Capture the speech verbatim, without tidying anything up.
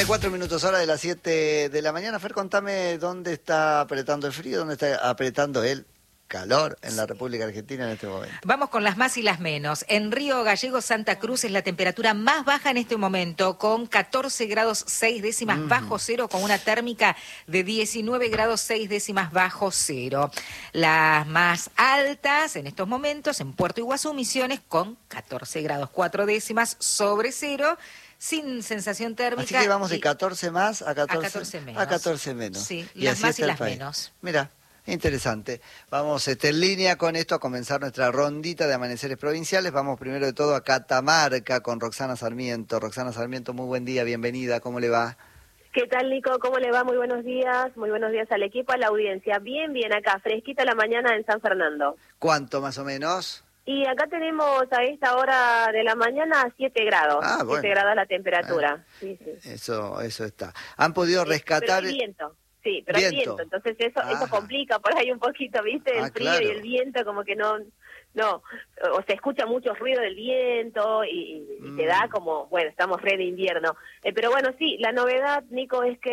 cuatro minutos, hora de las siete de la mañana. Fer, contame dónde está apretando el frío, dónde está apretando el calor en la República Argentina en este momento. Vamos con las más y las menos. En Río Gallegos, Santa Cruz, es la temperatura más baja en este momento, con catorce grados seis décimas Mm. bajo cero, con una térmica de diecinueve grados seis décimas bajo cero. Las más altas en estos momentos en Puerto Iguazú, Misiones, con catorce grados cuatro décimas sobre cero, sin sensación térmica. Así que vamos de y- catorce más a catorce, a catorce menos. a catorce menos. Sí, Y las así más está y el las país. menos. Mira, interesante. Vamos este, en línea con esto a comenzar nuestra rondita de amaneceres provinciales. Vamos primero de todo a Catamarca con Roxana Sarmiento. Roxana Sarmiento, muy buen día, bienvenida, ¿cómo le va? ¿Qué tal, Nico? ¿Cómo le va? Muy buenos días. Muy buenos días al equipo, a la audiencia. Bien, bien acá, fresquita la mañana en San Fernando. ¿Cuánto más o menos? Y acá tenemos a esta hora de la mañana siete grados. Ah, bueno. siete grados la temperatura. Sí, sí. Eso, eso está. ¿Han podido Sí, rescatar? Pero hay viento. Sí, pero hay Viento. viento. Entonces eso, eso Ajá. complica por ahí un poquito, ¿viste? El Ah, frío claro. y el viento como que no... No, o se escucha mucho ruido del viento y, y- y Mm. te da como, bueno, estamos re de invierno. Eh, pero bueno, sí, la novedad, Nico, es que